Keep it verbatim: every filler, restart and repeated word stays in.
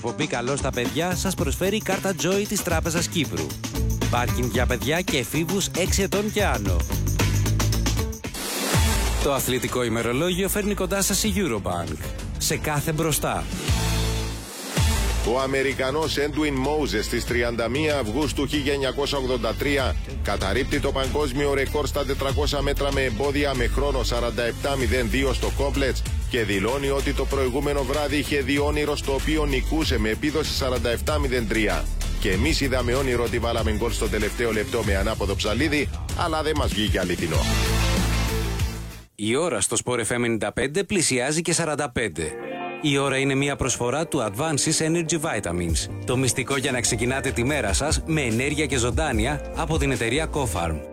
εκπομπή «Καλό στα παιδιά» σας προσφέρει η κάρτα Joy της Τράπεζας Κύπρου. Πάρκινγκ για παιδιά και εφήβους έξι ετών και άνω. Το αθλητικό ημερολόγιο φέρνει κοντά σας η Eurobank. Σε κάθε μπροστά. Ο Αμερικανός Έντουιν Μόουζες στις τριάντα μία Αυγούστου χίλια εννιακόσια ογδόντα τρία καταρρίπτει το παγκόσμιο ρεκόρ στα τετρακόσια μέτρα με εμπόδια με χρόνο σαράντα επτά μηδέν δύο στο κόμπλετς και δηλώνει ότι το προηγούμενο βράδυ είχε δει όνειρο στο οποίο νικούσε με επίδοση σαράντα επτά μηδέν τρία. Και εμείς είδαμε όνειρο ότι βάλαμε γκολ στο τελευταίο λεπτό με ανάποδο ψαλίδι, αλλά δεν μας βγήκε αληθινό. Η ώρα στο Sport εφ εμ ενενήντα πέντε πλησιάζει και σαράντα πέντε. Η ώρα είναι μια προσφορά του Advances Energy Vitamins. Το μυστικό για να ξεκινάτε τη μέρα σας με ενέργεια και ζωντάνια από την εταιρεία Cofarm.